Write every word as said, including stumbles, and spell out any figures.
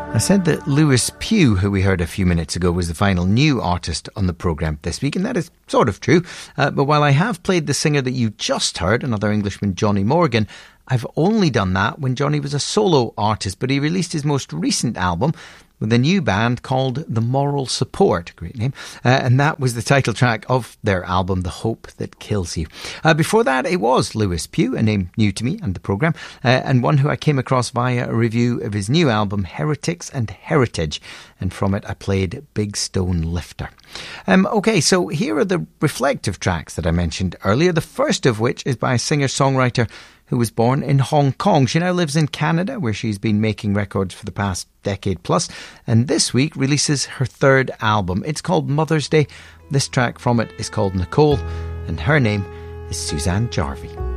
I said that Lewis Pugh, who we heard a few minutes ago, was the final new artist on the programme this week, and that is sort of true. Uh, but while I have played the singer that you just heard, another Englishman, Johnny Morgan, I've only done that when Johnny was a solo artist, but he released his most recent album with a new band called The Moral Support. Great name. Uh, and that was the title track of their album, The Hope That Kills You. Uh, before that, it was Lewis Pugh, a name new to me and the programme, uh, and one who I came across via a review of his new album, Heretics and Heritage. And from it, I played Big Stone Lifter. Um, OK, so here are the reflective tracks that I mentioned earlier, the first of which is by a singer-songwriter who was born in Hong Kong. She now lives in Canada, where she's been making records for the past decade plus, and this week releases her third album. It's called Mother's Day. This track from it is called Nicole, and her name is Suzanne Jarvie.